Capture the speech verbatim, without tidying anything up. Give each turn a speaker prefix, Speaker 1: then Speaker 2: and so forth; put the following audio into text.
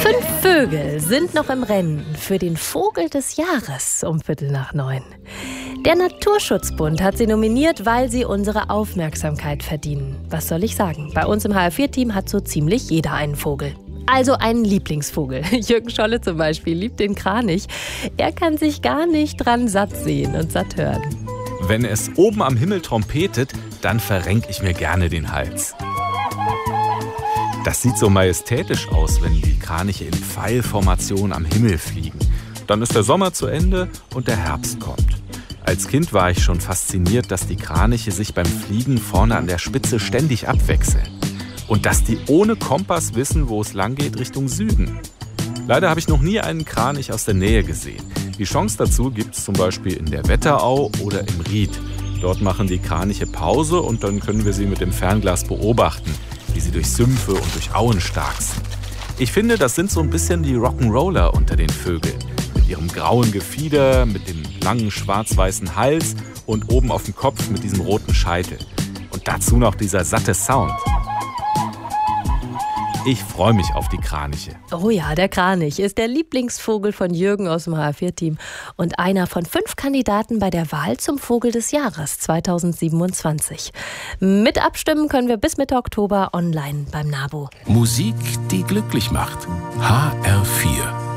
Speaker 1: Fünf Vögel sind noch im Rennen für den Vogel des Jahres um Viertel nach neun. Der Naturschutzbund hat sie nominiert, weil sie unsere Aufmerksamkeit verdienen. Was soll ich sagen? Bei uns im H R vier Team hat so ziemlich jeder einen Vogel. Also einen Lieblingsvogel. Jürgen Scholle zum Beispiel liebt den Kranich. Er kann sich gar nicht dran satt sehen und satt hören.
Speaker 2: Wenn es oben am Himmel trompetet, dann verrenke ich mir gerne den Hals. Das sieht so majestätisch aus, wenn die Kraniche in Pfeilformation am Himmel fliegen. Dann ist der Sommer zu Ende und der Herbst kommt. Als Kind war ich schon fasziniert, dass die Kraniche sich beim Fliegen vorne an der Spitze ständig abwechseln. Und dass die ohne Kompass wissen, wo es lang geht, Richtung Süden. Leider habe ich noch nie einen Kranich aus der Nähe gesehen. Die Chance dazu gibt es zum Beispiel in der Wetterau oder im Ried. Dort machen die Kraniche Pause und dann können wir sie mit dem Fernglas beobachten, wie sie durch Sümpfe und durch Auen starksen. Ich finde, das sind so ein bisschen die Rock'n'Roller unter den Vögeln. Mit ihrem grauen Gefieder, mit dem langen schwarz-weißen Hals und oben auf dem Kopf mit diesem roten Scheitel. Und dazu noch dieser satte Sound. Ich freue mich auf die Kraniche.
Speaker 1: Oh ja, der Kranich ist der Lieblingsvogel von Jürgen aus dem H R vier Team und einer von fünf Kandidaten bei der Wahl zum Vogel des Jahres zweitausendsiebenundzwanzig. Mit abstimmen können wir bis Mitte Oktober online beim NABU.
Speaker 3: Musik, die glücklich macht. H R vier